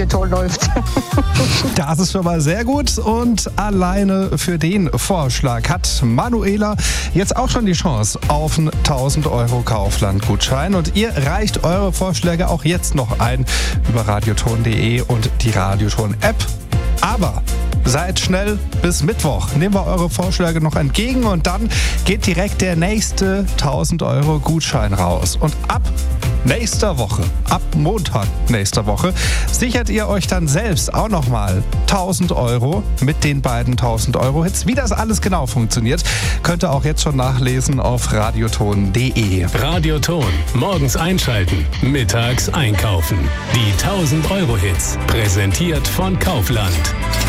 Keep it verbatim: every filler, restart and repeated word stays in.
toll läuft. Das ist schon mal sehr gut. Und alleine für den Vorschlag hat Manuela jetzt auch schon die Chance auf einen tausend Euro Kaufland-Gutschein. Und ihr reicht eure Vorschläge auch jetzt noch ein über radioton punkt de und die Radioton-App. Aber seid schnell, bis Mittwoch nehmen wir eure Vorschläge noch entgegen und dann geht direkt der nächste tausend Euro Gutschein raus. Und ab nächster Woche, ab Montag nächster Woche, sichert ihr euch dann selbst auch nochmal tausend Euro mit den beiden tausend Euro Hits. Wie das alles genau funktioniert, könnt ihr auch jetzt schon nachlesen auf radioton punkt de. Radioton. Morgens einschalten, mittags einkaufen. Die tausend Euro Hits. Präsentiert von Kaufland.